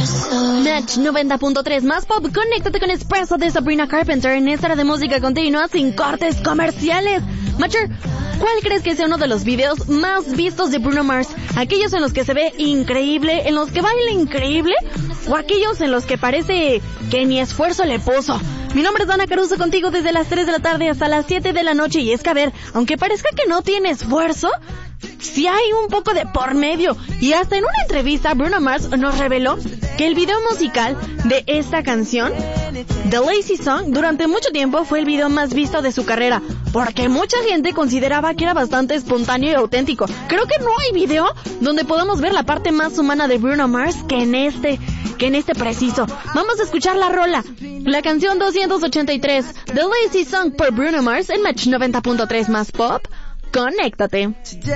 Match 90.3 más pop. Conéctate con Espresso de Sabrina Carpenter en esta hora de música continua sin cortes comerciales. Matcher, ¿cuál crees que sea uno de los videos más vistos de Bruno Mars? ¿Aquellos en los que se ve increíble, en los que baila increíble, o aquellos en los que parece que ni esfuerzo le puso? Mi nombre es Dana Caruso, contigo desde las 3 de la tarde hasta las 7 de la noche. Y es que, a ver, aunque parezca que no tiene esfuerzo, sí hay un poco de por medio. Y hasta en una entrevista Bruno Mars nos reveló que el video musical de esta canción, The Lazy Song, durante mucho tiempo fue el video más visto de su carrera, porque mucha gente consideraba que era bastante espontáneo y auténtico. Creo que no hay video donde podamos ver la parte más humana de Bruno Mars que en este preciso. Vamos a escuchar la rola, la canción 283, The Lazy Song por Bruno Mars en Match 90.3 más pop. Conéctate.